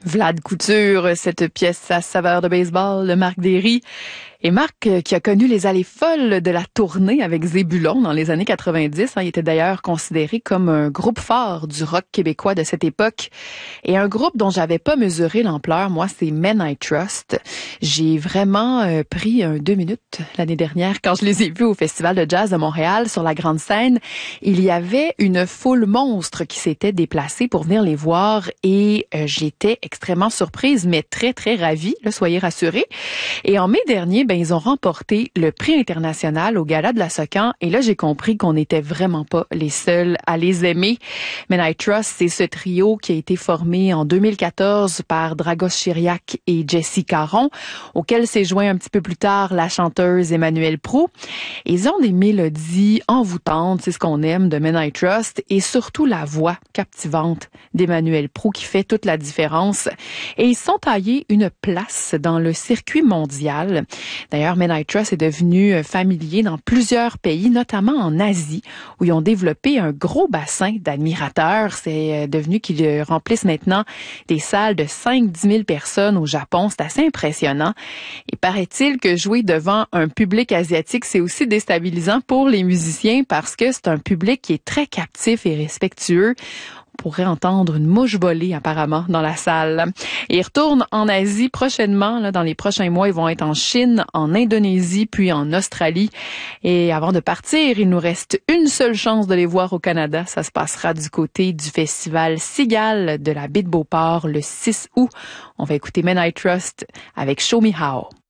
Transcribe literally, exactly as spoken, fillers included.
Vlad Couture, cette pièce à saveur de baseball, le Marc Derry. Et Marc, euh, qui a connu les allées folles de la tournée avec Zébulon dans les années quatre-vingt-dix, hein, il était d'ailleurs considéré comme un groupe phare du rock québécois de cette époque. Et un groupe dont j'avais pas mesuré l'ampleur, moi, c'est Men I Trust. J'ai vraiment euh, pris un deux minutes l'année dernière quand je les ai vus au Festival de jazz de Montréal sur la grande scène. Il y avait une foule monstre qui s'était déplacée pour venir les voir et euh, j'étais extrêmement surprise, mais très, très ravie, là, soyez rassurés. Et en mai dernier, ben, ils ont remporté le prix international au Gala de la Socan. Et là, j'ai compris qu'on n'était vraiment pas les seuls à les aimer. Men I Trust, c'est ce trio qui a été formé en deux mille quatorze par Dragos Chiriac et Jessie Caron, auquel s'est joint un petit peu plus tard la chanteuse Emmanuelle Proulx. Ils ont des mélodies envoûtantes, c'est ce qu'on aime de Men I Trust, et surtout la voix captivante d'Emmanuelle Proulx qui fait toute la différence. Et ils sont taillés une place dans le circuit mondial. D'ailleurs, Men I Trust est devenu familier dans plusieurs pays, notamment en Asie, où ils ont développé un gros bassin d'admirateurs. C'est devenu qu'ils remplissent maintenant des salles de cinq à dix mille personnes au Japon. C'est assez impressionnant. Et paraît-il que jouer devant un public asiatique, c'est aussi déstabilisant pour les musiciens parce que c'est un public qui est très captif et respectueux. On pourrait entendre une mouche voler apparemment dans la salle. Et ils retournent en Asie prochainement. Là, dans les prochains mois, ils vont être en Chine, en Indonésie, puis en Australie. Et avant de partir, il nous reste une seule chance de les voir au Canada. Ça se passera du côté du festival Cigale de la Baie de Beauport le six août. On va écouter Men I Trust avec Show Me How.